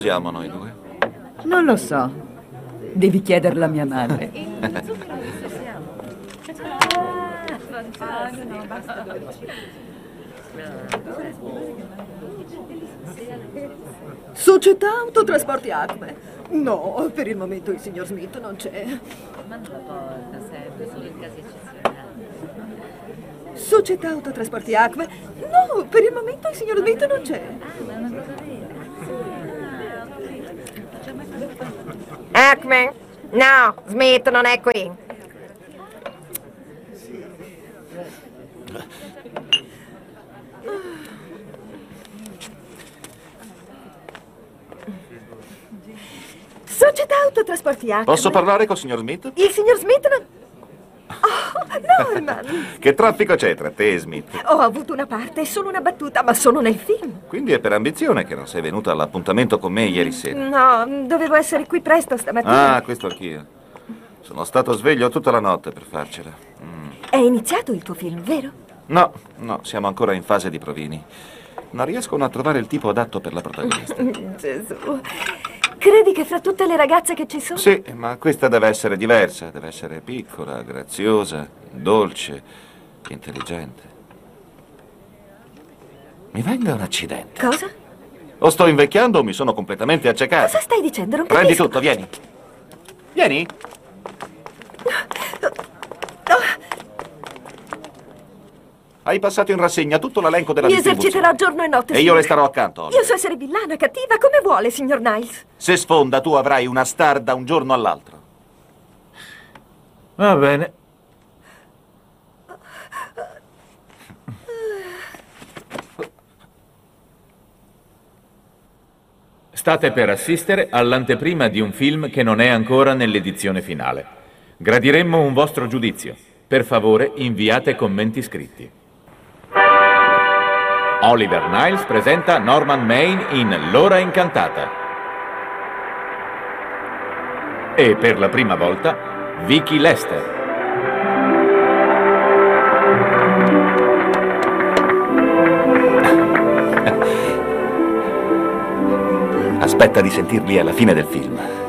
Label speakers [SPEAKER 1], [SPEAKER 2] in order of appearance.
[SPEAKER 1] Siamo noi due?
[SPEAKER 2] Non lo so. Devi chiederlo a mia madre.
[SPEAKER 3] Società Autotrasporti Acme. No, per il momento il signor Smith non c'è. Società Autotrasporti Acme. No, per il momento il signor Smith non c'è.
[SPEAKER 4] Acme? No, Smith non è qui.
[SPEAKER 3] Società Autotrasporti Acme.
[SPEAKER 1] Posso parlare col signor Smith?
[SPEAKER 3] Il signor Smith non... Oh, Norman!
[SPEAKER 1] Che traffico c'è tra te e Smith?
[SPEAKER 3] Ho avuto una parte, è solo una battuta, ma sono nel film.
[SPEAKER 1] Quindi è per ambizione che non sei venuta all'appuntamento con me ieri sera.
[SPEAKER 3] No, dovevo essere qui presto stamattina.
[SPEAKER 1] Ah, questo anch'io. Sono stato sveglio tutta la notte per farcela.
[SPEAKER 3] È iniziato il tuo film, vero?
[SPEAKER 1] No, siamo ancora in fase di provini. Non riescono a trovare il tipo adatto per la protagonista.
[SPEAKER 3] Gesù. Credi che fra tutte le ragazze che ci sono?
[SPEAKER 1] Sì, ma questa deve essere diversa. Deve essere piccola, graziosa, dolce, intelligente. Mi venga un accidente.
[SPEAKER 3] Cosa?
[SPEAKER 1] O sto invecchiando o mi sono completamente accecato.
[SPEAKER 3] Cosa stai dicendo? Non
[SPEAKER 1] Prendi
[SPEAKER 3] capisco.
[SPEAKER 1] tutto, vieni. Vieni. Hai passato in rassegna tutto l'elenco della
[SPEAKER 3] Mi
[SPEAKER 1] distribuzione.
[SPEAKER 3] eserciterò giorno e notte.
[SPEAKER 1] E io
[SPEAKER 3] signor.
[SPEAKER 1] le starò accanto.
[SPEAKER 3] Io so essere villana, cattiva, come vuole, signor Niles.
[SPEAKER 1] Se sfonda, tu avrai una star da un giorno all'altro.
[SPEAKER 5] Va bene. State per assistere all'anteprima di un film che non è ancora nell'edizione finale. Gradiremmo un vostro giudizio. Per favore, inviate commenti scritti. Oliver Niles presenta Norman Maine in L'ora incantata. E per la prima volta, Vicky Lester.
[SPEAKER 1] Aspetta di sentirli alla fine del film.